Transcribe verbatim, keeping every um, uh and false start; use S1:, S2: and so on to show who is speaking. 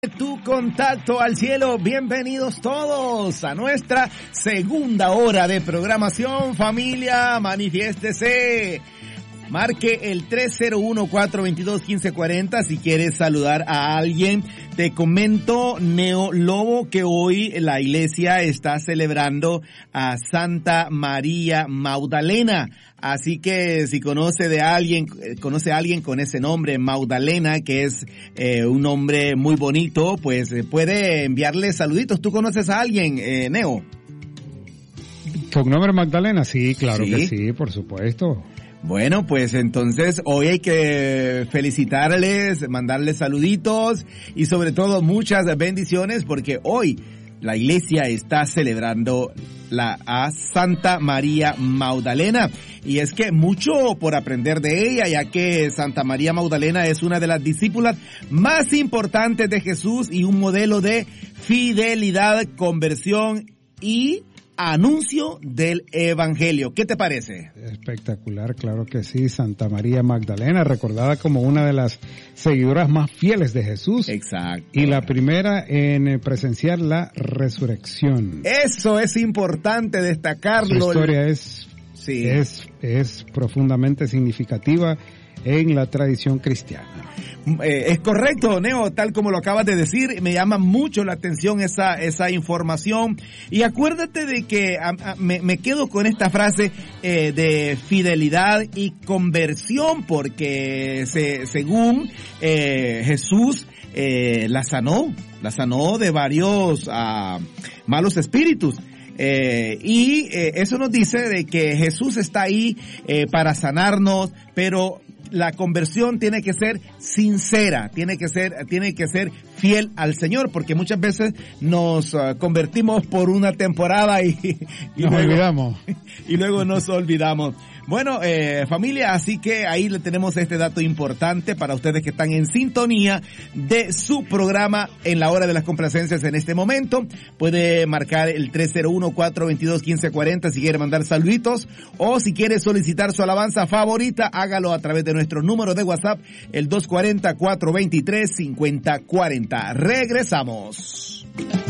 S1: Tu contacto al cielo. Bienvenidos todos a nuestra segunda hora de programación. Familia, manifiéstese. Marque el tres cero uno, cuatro dos dos, uno cinco cuatro cero si quieres saludar a alguien. Te comento, Neo Lobo, que hoy la iglesia está celebrando a Santa María Magdalena. Así que si conoce de alguien, conoce a alguien con ese nombre, Magdalena, que es eh, un nombre muy bonito, pues eh, puede enviarle saluditos. ¿Tú conoces a alguien, eh, Neo?
S2: ¿Con nombre Magdalena? Sí, claro
S1: ¿Sí?
S2: que sí, por supuesto.
S1: Bueno, pues entonces hoy hay que felicitarles, mandarles saluditos y sobre todo muchas bendiciones porque hoy la iglesia está celebrando la a Santa María Magdalena. Y es que mucho por aprender de ella, ya que Santa María Magdalena es una de las discípulas más importantes de Jesús y un modelo de fidelidad, conversión y anuncio del evangelio. ¿Qué te parece?
S2: Espectacular, claro que sí. Santa María Magdalena, recordada como una de las seguidoras más fieles de Jesús.
S1: Exacto.
S2: Y la primera en presenciar la resurrección.
S1: Eso es importante destacarlo.
S2: Su historia es,
S1: sí.
S2: es, es profundamente significativa en la tradición cristiana.
S1: Eh, es correcto, Neo, tal como lo acabas de decir, me llama mucho la atención esa esa información. Y acuérdate de que a, a, me, me quedo con esta frase eh, de fidelidad y conversión, porque se, según eh, Jesús eh, la sanó, la sanó de varios uh, malos espíritus. Eh, y eh, eso nos dice de que Jesús está ahí eh, para sanarnos, pero la conversión tiene que ser sincera, tiene que ser, tiene que ser fiel al Señor, porque muchas veces nos uh, convertimos por una temporada y, y
S2: nos
S1: luego,
S2: olvidamos.
S1: Y luego nos olvidamos. Bueno, eh, familia, así que ahí le tenemos este dato importante para ustedes que están en sintonía de su programa en la hora de las complacencias en este momento. Puede marcar el tres cero uno, cuatro dos dos, uno cinco cuatro cero si quiere mandar saluditos o si quiere solicitar su alabanza favorita, hágalo a través de nuestro número de WhatsApp, el dos cuatro cero, cuatro dos tres, cinco cero cuatro cero. Regresamos.